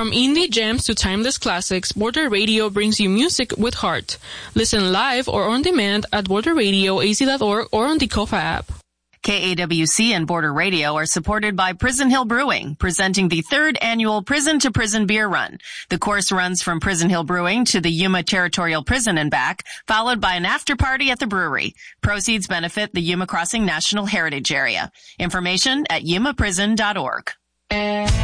From indie gems to timeless classics, Border Radio brings you music with heart. Listen live or on demand at borderradioaz.org or on the Kofa app. KAWC and Border Radio are supported by Prison Hill Brewing, presenting the 3rd annual Prison to Prison Beer Run. The course runs from Prison Hill Brewing to the Yuma Territorial Prison and back, followed by an after party at the brewery. Proceeds benefit the Yuma Crossing National Heritage Area. Information at yumaprison.org.